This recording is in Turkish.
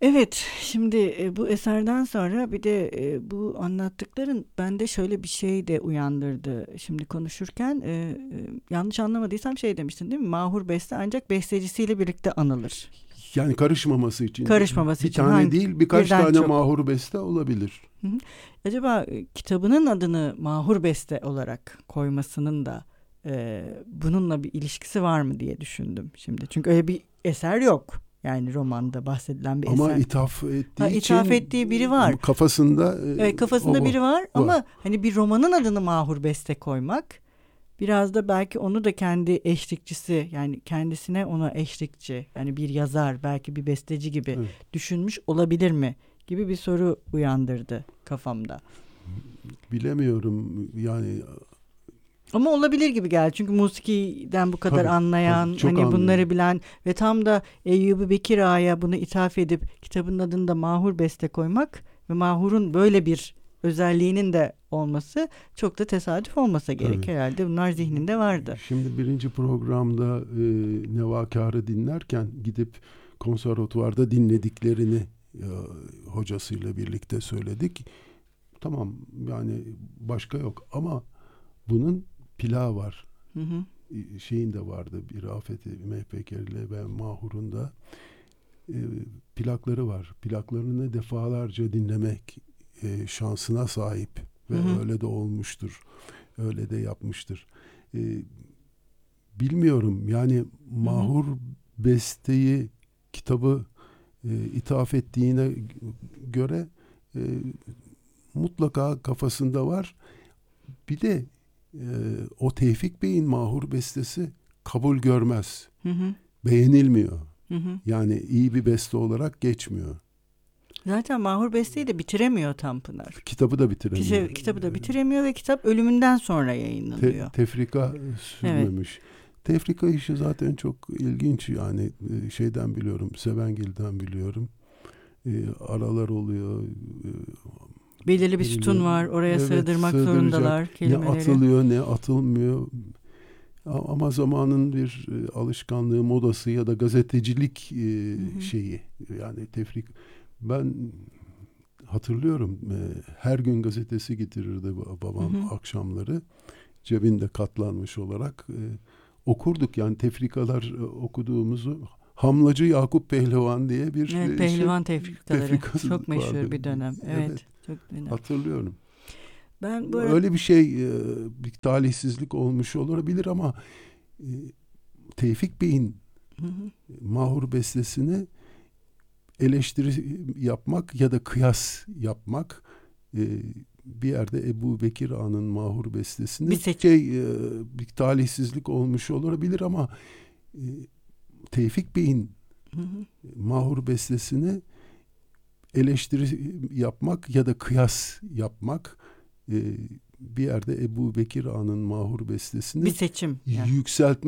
Evet, şimdi bu eserden sonra bir de bu anlattıkların bende şöyle bir şey de uyandırdı. Şimdi konuşurken yanlış anlamadıysam şey demiştin değil mi? Mahur beste ancak bestecisiyle birlikte anılır. Yani karışmaması için Karışmaması bir için tane değil birkaç birden tane çok. mahur beste olabilir. Hı hı. Acaba kitabının adını Mahur Beste olarak koymasının da bununla bir ilişkisi var mı diye düşündüm şimdi. Çünkü öyle bir eser yok. Yani romanda bahsedilen bir Ama eser. ithaf ettiği İthaf için ettiği biri var. kafasında Kafasında o biri var var. ama hani bir romanın adını Mahur Beste koymak biraz da belki onu da kendi eşlikçisi, yani kendisine ona eşlikçi, yani bir yazar, belki bir besteci gibi Evet. düşünmüş olabilir mi gibi bir soru uyandırdı kafamda. Bilemiyorum yani, Ama olabilir gibi geldi. Çünkü musikiden bu kadar tabii anlayan, çok hani anlıyor. bunları bilen ve tam da Eyyub-i Bekir Ağa'ya bunu ithaf edip kitabın adını da Mahur Beste koymak ve Mahur'un böyle bir özelliğinin de olması çok da tesadüf olmasa gerek Tabii. herhalde. Bunlar zihninde vardı. Şimdi birinci programda Nevakar'ı dinlerken gidip konservatuvarda dinlediklerini hocasıyla birlikte söyledik. Tamam, yani başka yok ama bunun plağı var. Hı hı. Şeyin de vardı, bir Rafet Mehpeker'le ve Mahur'un da plakları var. Plaklarını defalarca dinlemek şansına sahip Hı ve hı. öyle de olmuştur. Öyle de yapmıştır. E, Bilmiyorum yani, Hı hı. Mahur besteyi kitabı ithaf ettiğine göre e, mutlaka kafasında var. Bir de o Tevfik Bey'in Mahur bestesi kabul görmez. Hı hı. Beğenilmiyor. Hı hı. Yani iyi bir beste olarak geçmiyor. Zaten Mahur Beste'yi de bitiremiyor Tanpınar. Kitabı da bitiremiyor. Kitabı da bitiremiyor ve kitap ölümünden sonra yayınlanıyor. Tefrika Evet. sürmemiş. Tefrika işi zaten çok ilginç yani, şeyden biliyorum, Sevengil'den biliyorum. Aralar oluyor. Belirli bir sütun Veriliyor. var. Oraya Evet, sığdırmak sığdıracak. zorundalar Ne kelimeleri. atılıyor ne atılmıyor. Ama zamanın bir alışkanlığı, modası ya da gazetecilik Hı hı. şeyi. Yani tefrik. Ben hatırlıyorum, her gün gazetesi getirirdi Hı babam hı. akşamları. Cebinde katlanmış olarak okurduk yani, tefrikalar okuduğumuzu. Hamlacı Yakup Pehlivan diye bir Evet, şey pehlivan tefrikaları tefrikası çok meşhur vardı. bir dönem. Evet, Evet, çok dönem. hatırlıyorum. Ben bu arada Öyle bir şey, bir talihsizlik olmuş olabilir ama e, Tevfik Bey'in hı hı. Mahur bestesini eleştiri yapmak ya da kıyas yapmak, bir yerde Ebu Bekir Ağa'nın Mahur Bir bestesini seçim. bir talihsizlik olmuş olabilir ama e, Tevfik Bey'in Hı hı. Mahur bestesini eleştiri yapmak ya da kıyas yapmak, bir yerde Ebu Bekir Ağa'nın Mahur Bir bestesini seçim. Yani. yükseltmek